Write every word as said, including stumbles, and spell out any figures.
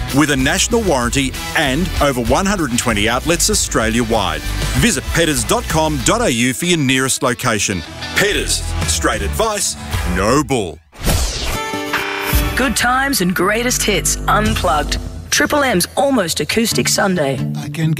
with a national warranty and over one hundred twenty outlets Australia-wide. Visit petters dot com dot a u for your nearest location. Petters, straight advice, no bull. Good times and greatest hits, unplugged. Triple M's Almost Acoustic Sunday. I can get